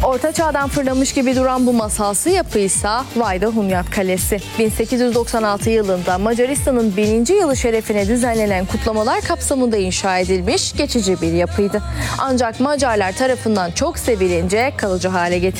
Orta Çağ'dan fırlamış gibi duran bu masalsı yapıysa Vajda Humjat Kalesi. 1896 yılında Macaristan'ın 1000. yılı şerefine düzenlenen kutlamalar kapsamında inşa edilmiş geçici bir yapıydı. Ancak Macarlar tarafından çok sevilince kalıcı hale getirildi.